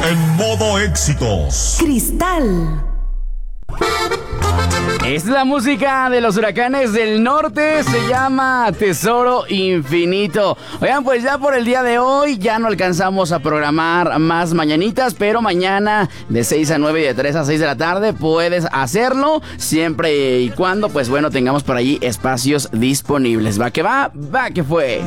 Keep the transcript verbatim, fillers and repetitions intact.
En modo éxitos. Cristal. Esta es la música de los Huracanes del Norte, se llama Tesoro Infinito. Oigan, pues ya por el día de hoy ya no alcanzamos a programar más mañanitas, pero mañana de seis a nueve y de tres a seis de la tarde puedes hacerlo, siempre y cuando, pues bueno, tengamos por allí espacios disponibles. Va que va, va que fue.